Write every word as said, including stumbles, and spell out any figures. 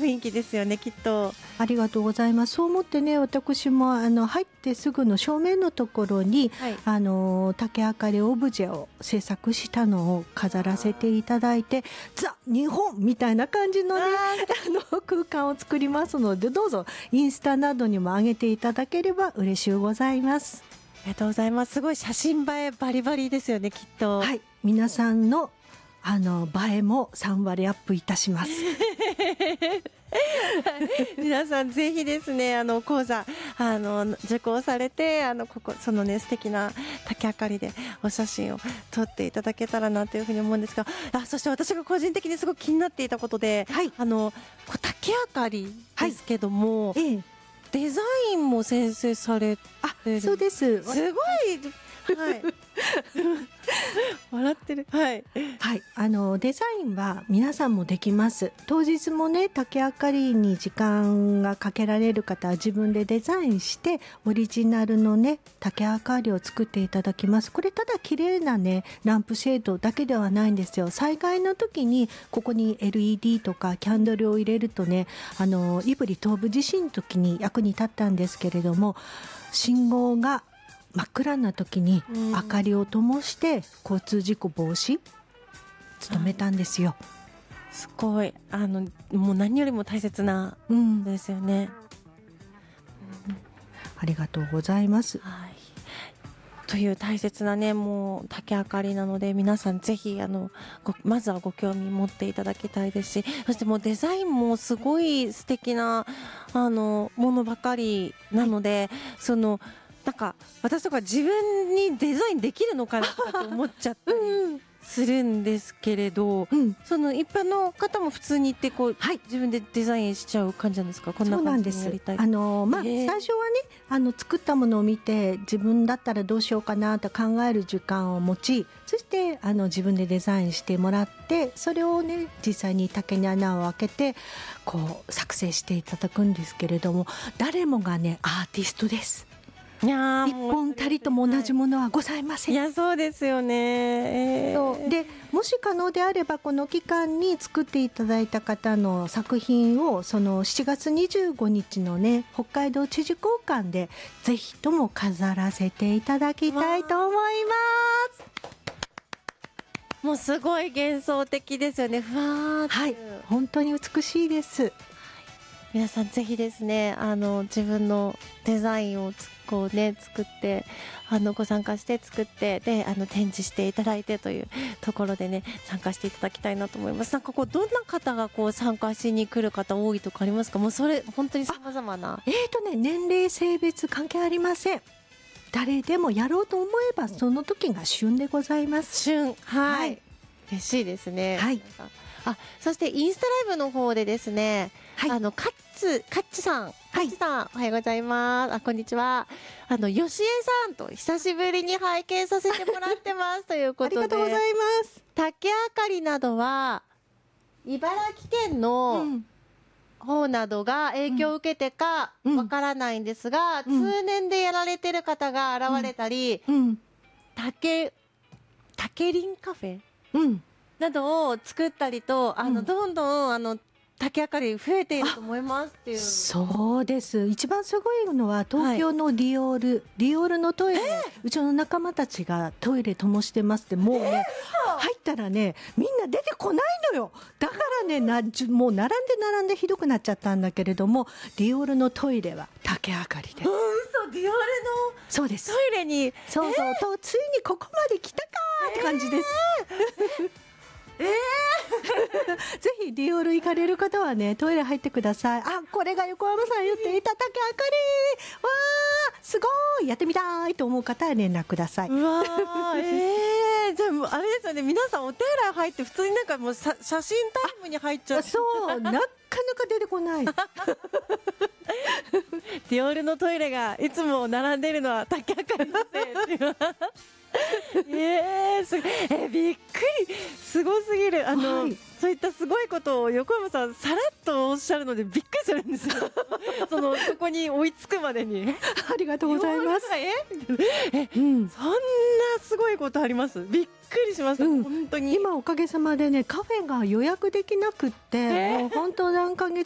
雰囲気ですよね、きっと。 ありがとうございます。そう思ってね、私もあの入ってすぐの正面のところに、はい、あの竹あかりオブジェを制作したのを飾らせていただいて、ザ・日本みたいな感じのね、あの空間を作りますので、どうぞインスタなどにも上げていただければ嬉しゅうございます。 ありがとうございます。すごい写真映えバリバリですよね、きっと。 はい、皆さんのあの映えもさん割アップいたします。 皆さんぜひですね、あの講座あの受講されて、あのここそのね素敵な竹あかりでお写真を撮っていただけたらなというふうに思うんですが、あ、そして私が個人的にすごく気になっていたことで、はい、あの竹あかりですけども、はい、ええ、デザインも先生されてる。 あ、そうです。 すごい。はい。笑ってる。はい。 はい。あの、デザインは皆さんもできます。当日もね、竹あかりに時間がかけられる方は自分でデザインして、オリジナルのね、竹あかりを作っていただきます。これただ綺麗なね、ランプシェードだけではないんですよ。災害の時に、ここに エルイーディー とかキャンドルを入れるとね、あの、胆振東部地震の時に役に立ったんですけれども、信号が真っ暗な時に明かりを灯して交通事故防止努めたんですよ。 すごい、あのもう何よりも大切なですよね、 うんうん、ありがとうございます、 はい、という大切なね、もう竹あかりなので、皆さんぜひあのごまずはご興味持っていただきたいですし、そしてもうデザインもすごい素敵なあのものばかりなので、はい、そのなんか私とか自分にデザインできるのかなとかって思っちゃったりするんですけれど、うん、その一般の方も普通に行ってこう、はい、自分でデザインしちゃう感じなんですか？こんな感じにやりたい。 あの、まあ、最初はね、あの作ったものを見て自分だったらどうしようかなと考える時間を持ち、そしてあの自分でデザインしてもらって、それをね実際に竹に穴を開けてこう作成していただくんですけれども、誰もがねアーティストです。 いや一本たりとも同じものはございません。 いや、そうですよね、えー、 そうで、もし可能であればこの期間に作っていただいた方の作品をそのしちがつにじゅうごにちのね北海道知事公館でぜひとも飾らせていただきたいと思います。 もうすごい幻想的ですよね。ふわーって、 はい、本当に美しいです、はい、 皆さんぜひですね、あの自分のデザインをこうね作って、あのご参加して作って、であの展示していただいてというところでね参加していただきたいなと思います。なんかこうどんな方がこう参加しに来る方多いとかありますか？もうそれ本当に様々な。 えーとね年齢性別関係ありません。誰でもやろうと思えばその時が旬でございます。 旬、はい、はい、嬉しいですね。 はい。 あ、そしてインスタライブの方でですね、はい、あのカッツカッチさん、カッチさん、はい、おはようございます。あ、こんにちは。あのよしえさんと久しぶりに拝見させてもらってますということで、 ありがとうございます。 竹あかりなどは茨城県の方などが影響を受けてかわからないんですが、うん、通年でやられてる方が現れたり、うんうん、竹竹林カフェ、うんなどを作ったりと、あの、うん、どんどんあの竹あかり増えていると思いますっていう。 そうです。一番すごいのは東京のディオール、はい、ディオールのトイレ、えー、うちの仲間たちがトイレ灯してますって、もうね、えー、入ったらねみんな出てこないのよ。だからねなもう並んで並んでひどくなっちゃったんだけれども、ディオールのトイレは竹あかりです。 うん、嘘、ディオールのそうです。 トイレに、 そうそう、えー、とついにここまで来たかって感じです、 えーえー、ぜひディオール行かれる方はねトイレ入ってください。あ、これが横山さん言っていた竹あかり、わーすごいやってみたいと思う方は連絡ください。 うわー、えー、じゃあもうあれですよね、皆さんお手洗い入って普通になんかもう写真タイムに入っちゃう。 そうなかなか出てこないディオールのトイレがいつも並んでいるのは竹あかりのせいえー、すごい、えー、びっくり、すごすぎる。あの、はい、そういったすごいことを横山さんさらっとおっしゃるのでびっくりするんですよそのそこに追いつくまでにありがとうございます。 ええ、うん、そんなすごいことあります？びっくりします、うん、本当に今おかげさまでねカフェが予約できなくって、えー、もう本当何ヶ月